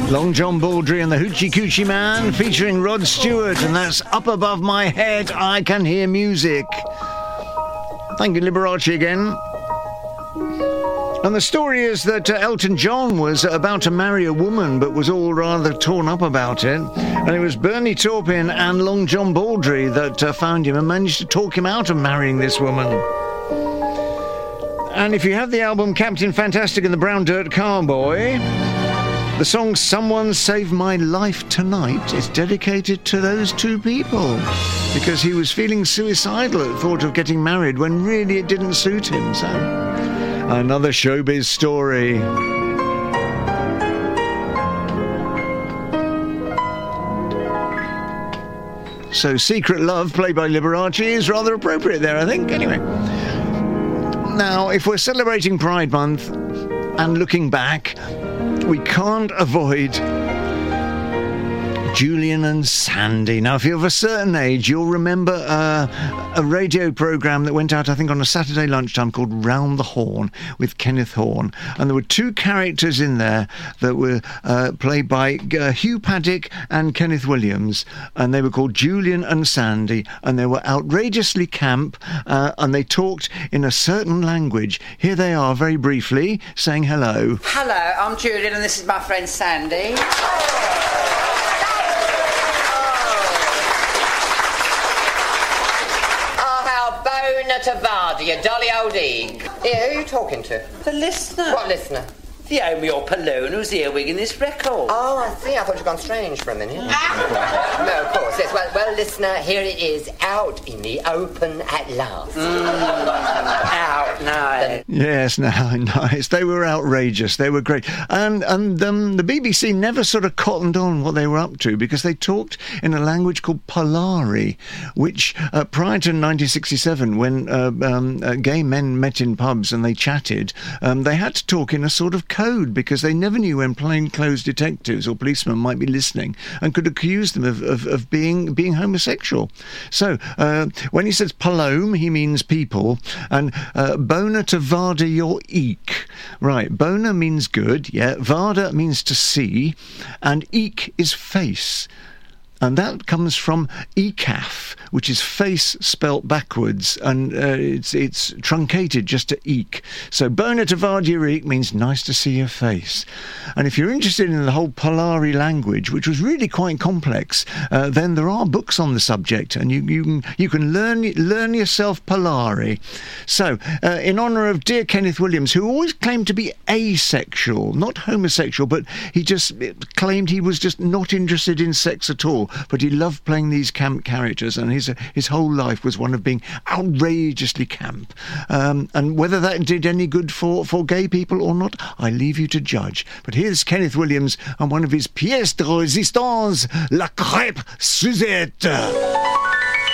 Long John Baldry and the Hoochie Coochie Man featuring Rod Stewart, and that's Up Above My Head, I Can Hear Music. Thank you, Liberace, again. And the story is that Elton John was about to marry a woman, but was all rather torn up about it. And it was Bernie Taupin and Long John Baldry that found him and managed to talk him out of marrying this woman. And if you have the album Captain Fantastic and the Brown Dirt Cowboy, the song Someone Save My Life Tonight is dedicated to those two people, because he was feeling suicidal at the thought of getting married when really it didn't suit him. So, another showbiz story. So Secret Love, played by Liberace, is rather appropriate there, I think. Anyway. Now, if we're celebrating Pride Month and looking back, we can't avoid Julian and Sandy. Now, if you're of a certain age, you'll remember a radio programme that went out, I think, on a Saturday lunchtime called Round the Horn with Kenneth Horne. And there were two characters in there that were played by Hugh Paddick and Kenneth Williams. And they were called Julian and Sandy. And they were outrageously camp. And they talked in a certain language. Here they are, very briefly, saying hello. Hello, I'm Julian and this is my friend Sandy. Tavada, you dolly old egg. Yeah, who are you talking to? The listener. What listener? The Omeo Pallone who's earwigging this record. Oh, I see. I thought you'd gone strange for a minute. No, of course. Yes. Well, listener, here it is, out in the open at last. Out now. Yes, nice. They were outrageous. They were great. And the BBC never sort of cottoned on what they were up to, because they talked in a language called Polari, which prior to 1967, when gay men met in pubs and they chatted, they had to talk in a sort of code, because they never knew when plainclothes detectives or policemen might be listening and could accuse them of being homosexual. So when he says palome, he means people, and bona to vada your eek. Right, bona means good, yeah, vada means to see, and eek is face. And that comes from ECAF, which is face spelt backwards, and it's truncated just to eek. So bona to vada your eek means nice to see your face. And if you're interested in the whole Polari language, which was really quite complex, then there are books on the subject, and you can learn yourself Polari. So, in honour of dear Kenneth Williams, who always claimed to be asexual, not homosexual, but he just claimed he was just not interested in sex at all. But he loved playing these camp characters, and his whole life was one of being outrageously camp. And whether that did any good for gay people or not, I leave you to judge. But here's Kenneth Williams and one of his pièces de résistance, La Crêpe Suzette.